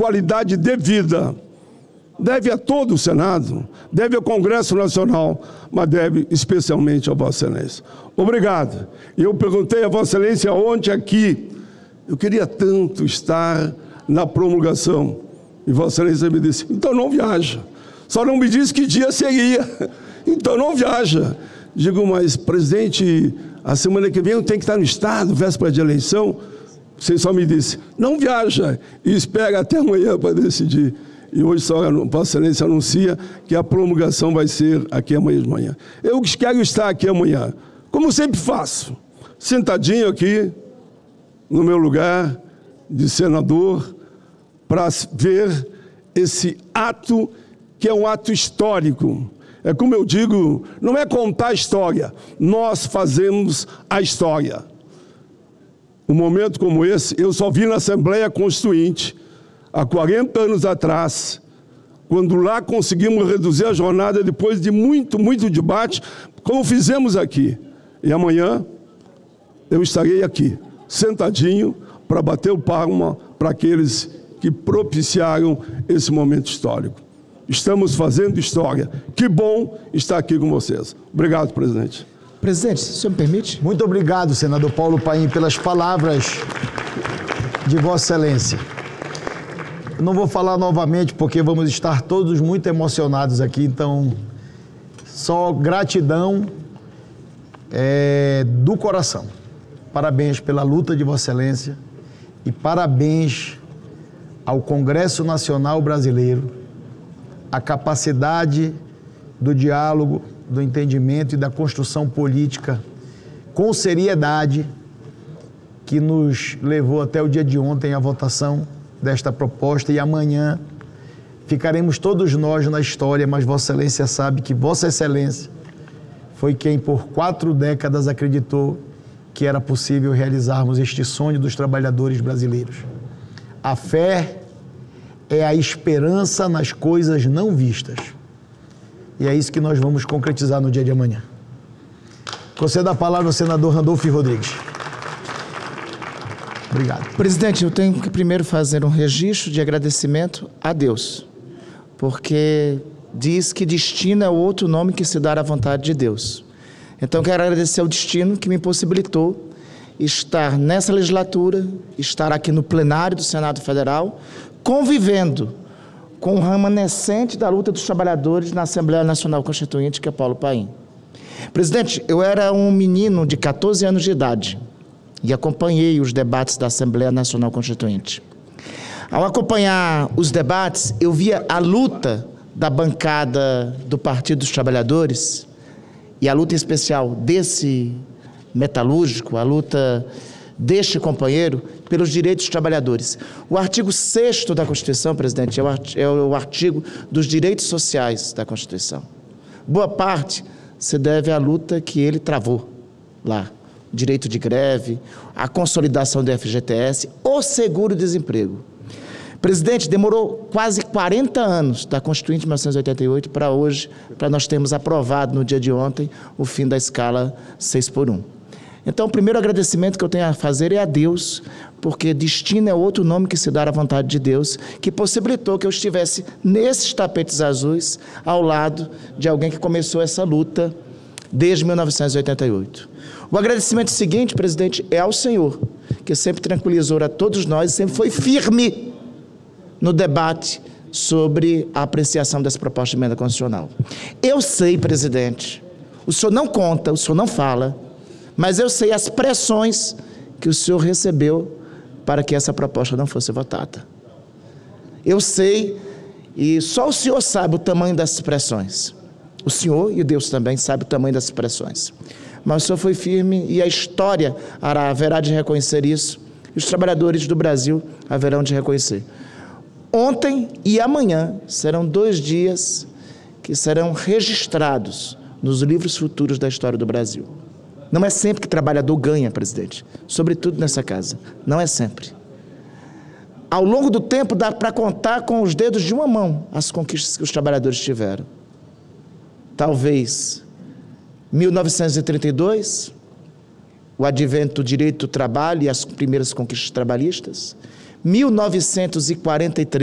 qualidade de vida. Deve a todo o Senado, deve ao Congresso Nacional, mas deve especialmente a Vossa Excelência. Obrigado. E eu perguntei a Vossa Excelência ontem aqui, eu queria tanto estar na promulgação. E Vossa Excelência me disse, então não viaja. Só não me disse que dia seria. Então não viaja. Digo, mas presidente, a semana que vem eu tenho que estar no Estado, véspera de eleição. Você só me disse, não viaja e espera até amanhã para decidir. E hoje só Vossa Excelência anuncia que a promulgação vai ser aqui amanhã de manhã. Eu quero estar aqui amanhã, como sempre faço, sentadinho aqui no meu lugar de senador, para ver esse ato que é um ato histórico. É como eu digo, não é contar a história, nós fazemos a história. Um momento como esse, eu só vi na Assembleia Constituinte, há 40 anos atrás, quando lá conseguimos reduzir a jornada depois de muito debate, como fizemos aqui. E amanhã eu estarei aqui, sentadinho, para bater o palma para aqueles que propiciaram esse momento histórico. Estamos fazendo história. Que bom estar aqui com vocês. Obrigado, presidente. Presidente, se o senhor me permite? Muito obrigado, senador Paulo Paim, pelas palavras de Vossa Excelência. Não vou falar novamente porque vamos estar todos muito emocionados aqui, então só gratidão do coração. Parabéns pela luta de Vossa Excelência e parabéns ao Congresso Nacional Brasileiro, a capacidade do diálogo, do entendimento e da construção política com seriedade que nos levou até o dia de ontem à votação desta proposta, e amanhã ficaremos todos nós na história, mas Vossa Excelência sabe que Vossa Excelência foi quem por 4 décadas acreditou que era possível realizarmos este sonho dos trabalhadores brasileiros. A fé é a esperança nas coisas não vistas. E é isso que nós vamos concretizar no dia de amanhã. Concedo a palavra ao senador Randolfo Rodrigues. Obrigado. Presidente, eu tenho que primeiro fazer um registro de agradecimento a Deus, porque diz que destino é o outro nome que se dá à vontade de Deus. Então, quero agradecer ao destino que me possibilitou estar nessa legislatura, estar aqui no plenário do Senado Federal, convivendo com o remanescente da luta dos trabalhadores na Assembleia Nacional Constituinte, que é Paulo Paim. Presidente, eu era um menino de 14 anos de idade e acompanhei os debates da Assembleia Nacional Constituinte. Ao acompanhar os debates, eu via a luta da bancada do Partido dos Trabalhadores e a luta especial desse metalúrgico, a luta deste companheiro pelos direitos dos trabalhadores. O artigo 6º da Constituição, presidente, é o artigo dos direitos sociais da Constituição. Boa parte se deve à luta que ele travou lá. O direito de greve, a consolidação do FGTS, o seguro-desemprego. Presidente, demorou quase 40 anos da Constituinte de 1988 para hoje, para nós termos aprovado no dia de ontem o fim da escala 6x1. Então, o primeiro agradecimento que eu tenho a fazer é a Deus, porque destino é outro nome que se dá à vontade de Deus, que possibilitou que eu estivesse nesses tapetes azuis, ao lado de alguém que começou essa luta desde 1988. O agradecimento seguinte, presidente, é ao Senhor, que sempre tranquilizou a todos nós e sempre foi firme no debate sobre a apreciação dessa proposta de emenda constitucional. Eu sei, presidente, o senhor não conta, o senhor não fala, mas eu sei as pressões que o senhor recebeu para que essa proposta não fosse votada. Eu sei, e só o senhor sabe o tamanho dessas pressões. O senhor e Deus também sabem o tamanho dessas pressões. Mas o senhor foi firme e a história haverá de reconhecer isso. E os trabalhadores do Brasil haverão de reconhecer. Ontem e amanhã serão 2 dias que serão registrados nos livros futuros da história do Brasil. Não é sempre que trabalhador ganha, presidente, sobretudo nessa casa. Não é sempre. Ao longo do tempo, dá para contar com os dedos de uma mão as conquistas que os trabalhadores tiveram. Talvez 1932, o advento do direito do trabalho e as primeiras conquistas trabalhistas. 1943,